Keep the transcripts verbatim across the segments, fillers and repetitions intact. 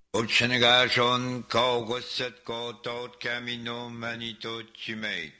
Utsenegashon Kaugusset Kotot Camino Manito Chimate.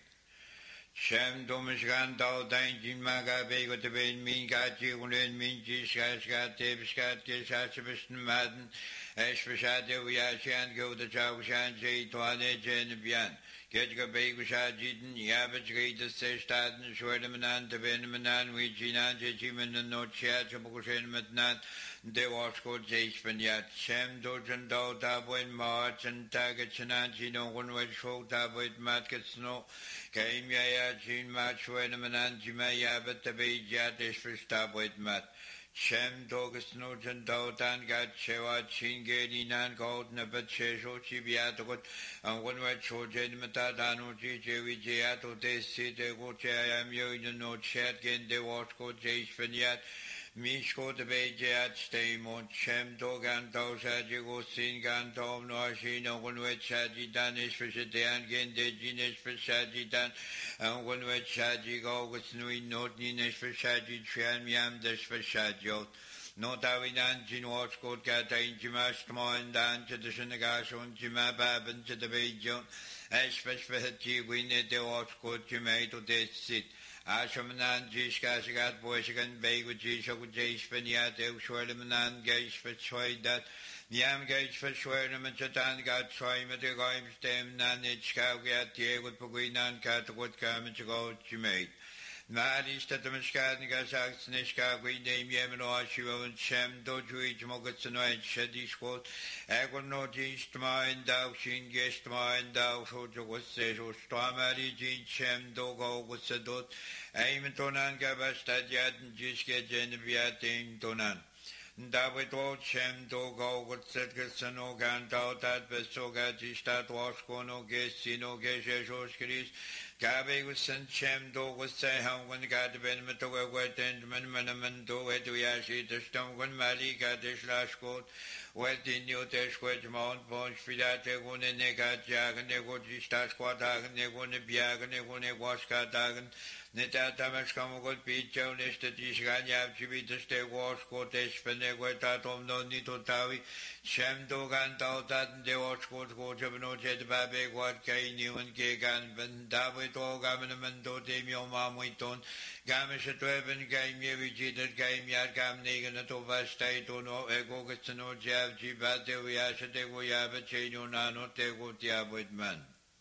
Shem Domishgan Dao Dain Maga Bego to Ben Min Gachi Ulen Minji Shashka Tepskat Kishashabishan Madden Eshvashade Uyashan Go the Chawshan Jay Tuane Jen Bian. Ketga Begusha Jidin Yabach Gate Sestaden Schwedemanan to Benemanan Wijinan Jiman and No Chat Chabukushen Matnat. De Wasko Jaspanyat, Shem Dojan Do Tabwin March and Tagachananchi no one way show Tabwit Matkets no came Yayachin Match Wenamanan Jimaya but the Bejat is for Stabwit Mat. Shem Dogus Nojan Dotan got Chewa Chingedi Nan Gold Nabat Chesho Chibiatot and one way Chojan Matadano Jijewi Jato de Site Gochayam Yo no chat gen de Wasko Jaspanyat. Mishko the Bejat stay mon Shem Dogan Dosa Jigo Singan Tom Noshino one way Chaji Danish for Shadian Gen de Genish for Shajidan and one way Chaji go with Nui Not Ninish for Shaji Trian Yam Dish for Shajot. No Davidan Jinwatch Court Kata in Jimash Moin Dan to the Shenagashon Jimabab to the Bejon, Ashpesh for Hati Winnie de Watch Court Jimay to this sit. Ashamanan Jishkashigat Boyshigan Begu Jishok Jishpaniat Shwermanan Gage for Choi that Yam Gage for Shwernam and Chatan got Choi Matagoim Stem Nanich Kagat Diego Puginan Katakut Kamachago Jimate. Maris Tatamashkat Gasak Snishka Green Dame Yemino Shivo and Shem Dojuich Mogatsanoid Shadishkot Agono Jistma and Dao Shin Gestma and Dao Sojo was Sejo Stamari Jin Shem Dogo was Sadot Aimtonan Gabastadiat and Jiske Geneviatin Tonan. David old Shem Dogo would set Gassano Gantao that Besoga Jistat Waskono Gesino Geshosh Chris. Gabe was sent Shem Do was say how when God Ben Matoga wet and Manman do it to Yashi the stone when Mali got this last coat, wet in New Teshwet Mount Ponch Filate one and Negat Jag and Negoji Stasquadag and Negone Biag and Negone Waskadagan, Neta Tamashkamogot Picho, Nesta Tishganya, Chibita Stay Wash Cotesh Peneguetatom no Nito Tavi, Shem Dogan Tautat, De Wash Coat Coachabno Jet Babe, what Kay New and Kagan, Ben David. Gamanamando Demio Mamuiton, Gamish at Weben, Game Yevigited, Game Yagam Negan at Ovastai, no Ego Getsano Jav, Jibate, Viasha, Tego Yaba, Cheno Nano, Tego Tiabit Man.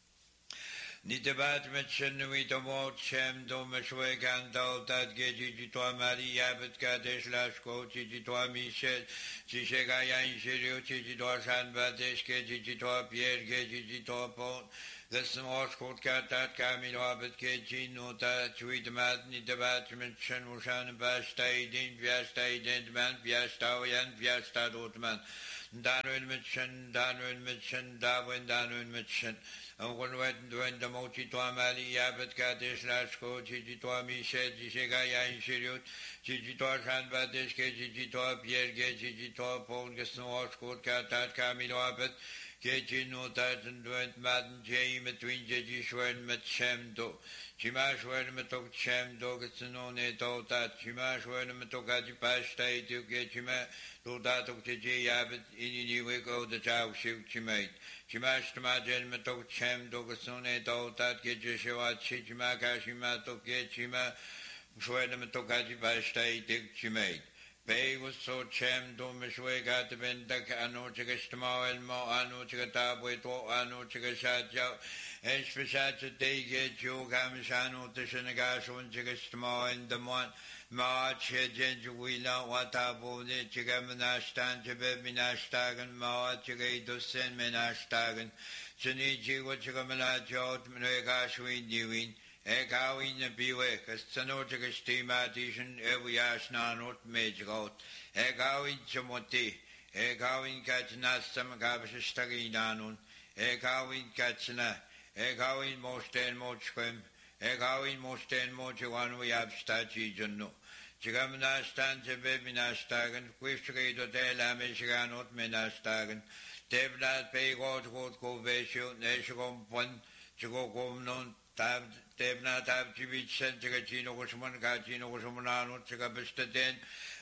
Nitabat mention with the more Shem Domashweg and Daltat Gejitoa Mari Yabet Kadesh Lashko, Chijitoa Michel, Chishegaya in Shirio, Chijitoa San Badesh, Gejitoa Pierre, Gejitoa Pont. The small court cat that coming up at Kajin, no touch with the madness, the batman, Shanushan, Bastay, Din, Viastay, Dentman, Viastawian, Viasta Dotman, Darwin Mitchen, Darwin Mitchen, Darwin, Darwin Mitchen, and one went when the Mochi to Amali, Yabet Kadish Lashko, Chijitoa Michel, Jishegaya in Shirut, Chijitoa Shan Badesh, Chijitoa Pierre, Chijitoa Pong, the small court cat that coming up at Kejin no thousand went madden jay between Jejishwern met Shem do. Chimashwern metok Shem do gets no neto that Chimashwern metokaji pastay to get Chima to that of Jay Abbott in any way go the chow shiv Chimate. Chimash to Majan metok Shem do gets no neto that get Jeshua Chichimaka to get Chima Shwern metokaji pastay to Chimate. Bay was so Shem Domishwe got the Bendak Ano Chigastamo and Mo Ano Chigatabwe to Ano Chigashaja, Especially they get you Gamishano to Shenagash, Chigastamo and the one March Jenjuila, Watabo, Chigamanashtan, Chibeminashtagan, Mawa Chigado Sen Menashtagan, Chuniji, what Chigamala Jot, Menegashwin, Dewin. Egawin the Biwek, a Sanotica steam addition, every ash not major out. Egawin Chamoti, Egawin Katna, some Gavish Staginanun, Egawin Katsna, Egawin most and mochquem, Egawin most and mochuan we have stachi junno. Chigamana stands a baby nastagan, Quishtrade de la Michiganot menastagan, Debnat pay God, God, go vesio, Neshagom Pon, Chigogom non. Debna tab Chivich sent Chigachino Gosman Gachino Gosmanano, Chigabista Den,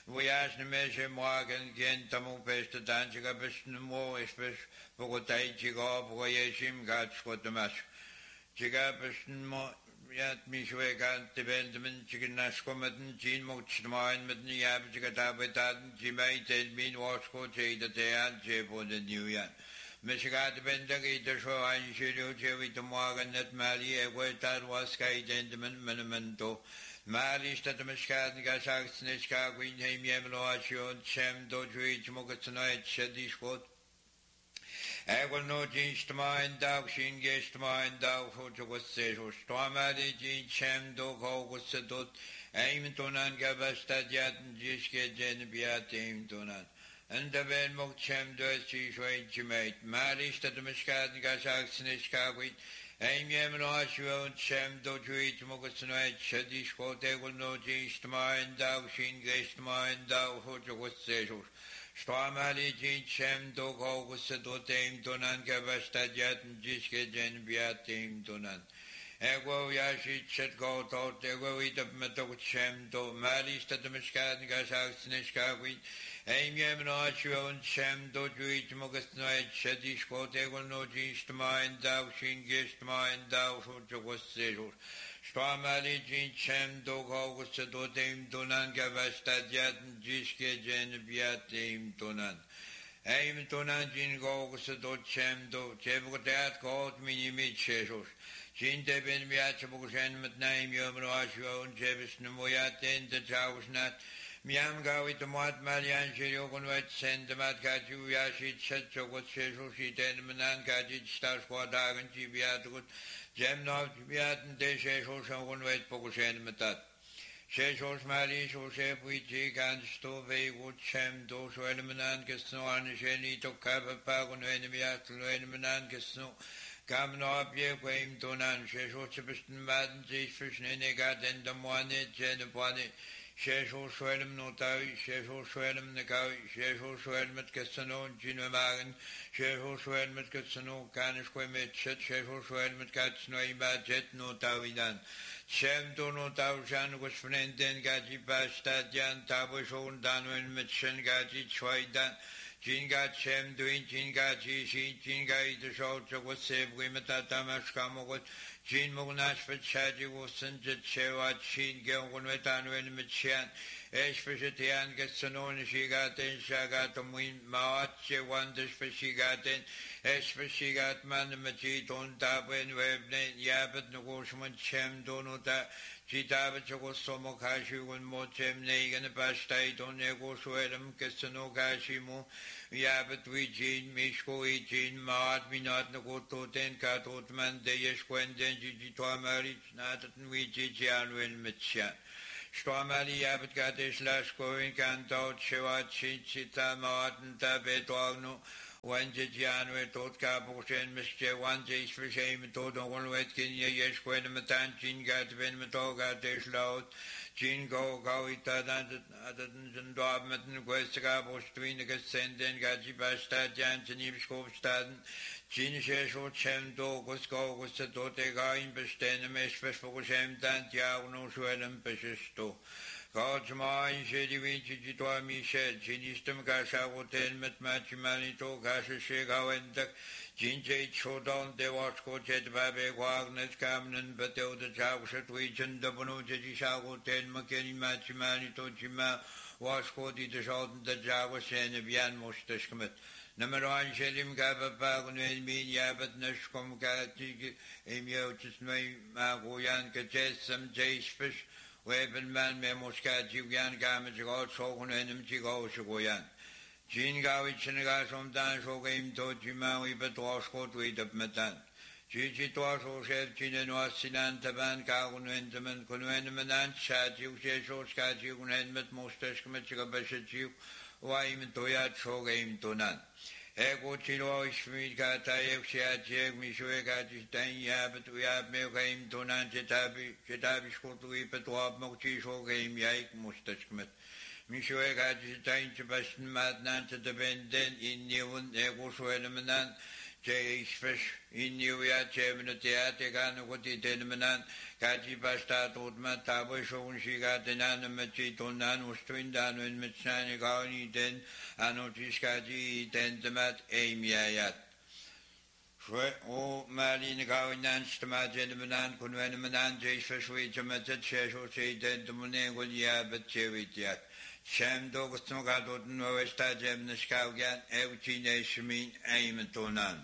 voyage ne me chez moi qu'un tamo peste dans je gabes ne mo espèce pour taille chiga pour yeshim gat squatamas je gabes mo yat mi shwe gan te benjamin chignash komatin chin mo chmain mit ni yab chigata betan jimai tel min was ko che de te an che po de new yan Mishigat bendagi de sho an shiru che vit morgan net mali e goitar was kai dendemen menamento Mali stat miskat ga sagt nicht ga gwin heim yemlo schon chem do juich mogatnait shadishkot Egal no jinst mein dag shin gest mein dag fu was se so stamadi jin chem do gogus dot aim tonan ga bastadiat jiske gen biatim tonan and the ben mok chem do chi shwai chimait Mali stat miskat ga sagt nicht ga gwin Aim yemno shon chem do juich mogatnait shadishkot egal no jinst mein dag shin gest mein dag fu was se so Stamali jin chem do gogus do tem donan gabastadiat jiske gen biatim donan Ego yashi chet go to ego it of meto chem do mali stat miskat gasaks nishkawit aim yemno shon chem do juich mogasnoit shadish ko ego no jinst mein dav shin gest mein dav jogos sejur Stamali jin chem do gogus do tem donan gabastadiat jiske gen biatim donan aim donan jin gogus do chem do chebgotat got minimit shejur Jin de ben miat bugushen mit naim yom roasho un jebis nemoyat in de chausnat miam gawit mat malian shirokun wet send mat gaju yashit chet jogot sheshu shiten manan gajit star dagen jibiat gut jem no biat de sheshu shokun wet bugushen mitat sheshu mali sho shefu ji gan sto ve gut chem do shwel manan gesno an sheni to kapa pagun wen miat wen manan gesno Kam no abje kwem donan shesho chibisten maden sich verschnene gaden de moane jene bone shesho shwelm no tawi shesho shwelm ne gawi shesho shwelm mit gesano jine magen shesho shwelm mit gesano kan ich kwem mit shesho shwelm mit gats no iba jet no tawi dan shem do no taw jan gusfnenden gaji bastad jan tabu shon dan mit shen gaji chwaidan Jinga chem doin jinga ji shi jinga id shol chogos seb gimata tamash kamogot jin mognash fetchaji wosen jet chewa chin geon wetan wen mitchan esh feshetian getsonon shigaten shagatum win maat che wandes feshigaten esh feshigat man machi ton taben webne yabet nogoshman chem donota Jitaba Chogosomo Kashi when Mochem Negan Pastai don Nego Swedem Kesano Kashimu Yabet Wijin Mishko Ijin Maat Minat Nagoto Ten Katotman Deyesh Quenden Jitwa Marich Natan Wijian Wen Mitchan Stomali Yabet Gadesh Lashko in Kanto Chewa Chinchita Maatan Tabetogno One Jian with Tot Kaposhen, Mister One Jays for shame, Tot on Wetkin, Yesh, when the Matan, Jin got Ben Matoga, Dish Loud, Jin go, go, it and Dobmetan, Westaka, Bostwin, Senden, Gaji Basta, Jansen, Ibskopstaden, Jin Shesho, Chem, Dogos, go, was the Dotega in Besten, Mesh, for Shem, Tantia, no Swellen, Peshisto. God's mind, Shady Vinci, Jitwa Michel, Jinistum Gasha, Hotel, Met Machimanito, Gasha Shega, and the Jinjay Chodon, de Watchko, Jet Babe, Wagner, Camden, Batel, the Chowshat, Region, the Bono, Jisha, Hotel, McKinney, Machimanito, Jima, Watchko, the Shot, the Java, Senebian, Mostashkamet. Number one, Shelim Gaba Pagun, Mean Yabat, Nashkom, Gati, Emio, Chismay, Magoyan, Kajet, some Jays fish. Weben man me moska jigan gamage god shogun enem jigo shogoyan jin gawi chinga som dan shogim to jimawi betwash kot with the metan jiji to so sher chinen wasinan taban kagun endemen kunwen menan chaji she shoska jigun en met mostesh met jiga beshiu waim to ya shogim tonan Ego chilo ishmid gata yekshia jeg mishwe gati ten yabet uyab me gaim tonan jetabi jetabi shkotu ipetwab mokchi sho gaim yaik mustashkmet mishwe gati ten chbashn madnan tebenden in nivun ego shwelmenan Jeisfish in Yuya Chemnatiatica Nuti Tenmanan, Kaji Pasta Totma Tabu Shon Shigatinan Machitonan Ustrindan and Mitsani Gauni Den Anotiskaji Tentemat Amiayat. O Malin Gawinan Stamajan Kunwanaman Jeisfish which a method Shesho say Tentamune Gulia but Chevitiat. Sham Dogstogadot Novesta Jem Niskaugan, Evchine Shmin Aimatonan.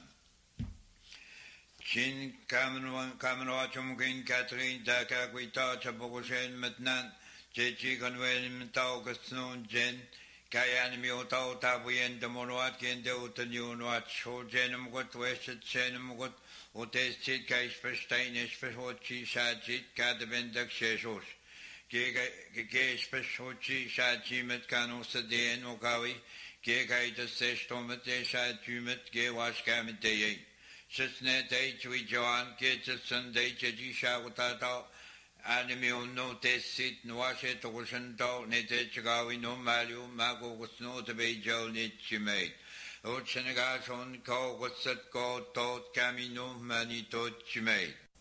Chin Kamanwachum King Catherine Daka Quita Chabogoshen Matnan, Jechi Conwen Taugasnon Jen, Kayan Mioto Tabuyen Demonwat Ken Deutan Wat, Sho Jenum got Wested Senum got, Utestit Kaispesteinish Feshochi Shachit, Katabendak Sheshos. Ke Speshochi Shachi Met Kanos de Nokawi, Ke Kaita Seshtomet Shachumet, Ke Washkamete. Sisnet H. Joan, Kate Sunday, Cheji Shawatato, Animio no Tessit, Nwashet Oceanto, Nete Chagawi no Malu, Mago was no to be Joe Nitchimate. Oceanagashon, Ko was set go, Tot Camino, Manito Chimate.